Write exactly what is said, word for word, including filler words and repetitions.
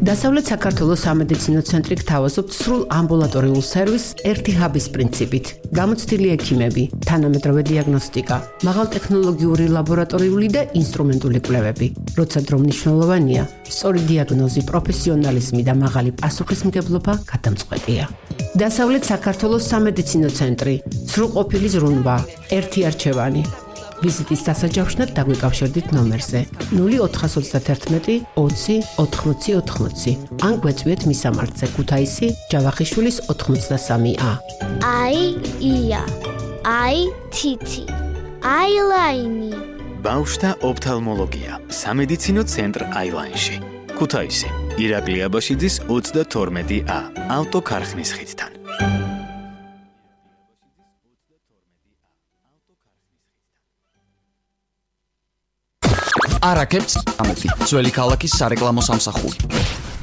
დასავლეთ საქართველოს სამედიცინო ცენტრი გთავაზობთ სრულ ამბულატორიულ სერვისს ერთი ჰაბის პრინციპით. გამოცდილი ექიმები, თანამედროვე დიაგნოსტიკა, მაღალტექნოლოგიური ლაბორატორიული და ინსტრუმენტული კვლევები. როცა დრო მნიშვნელოვანია, სწორი დიაგნოზი, პროფესიონალიზმი და მაღალი პასუხისმგებლობა გადამწყვეტია. დასავლეთ საქართველოს სამედიცინო ცენტრი, სრულყოფილი ზრუნვა, ერთი არჩევანი. ვიზიტის დასაჯავშნად დაგვიკავშირდით ნომერზე ნული ოთხას ოცდაათი ოცი ოთხმოცი ოთხმოცი ან გვეწვიეთ მისამართზე ქუთაისი ჯავახიშვილის ოთხმოცდასამი ა. აი ია, აი თითი, აილაინი. ბავშვთა ოფთალმოლოგია, სამედიცინო ცენტრ აილაინში. ქუთაისი, ირაკლი აბაშიძის ოცდათორმეტი ა, ავტოქარხნის ხიდთან. არაკეთებს ამეთი ძველი ქალაქის სარეკლამო სამსახური.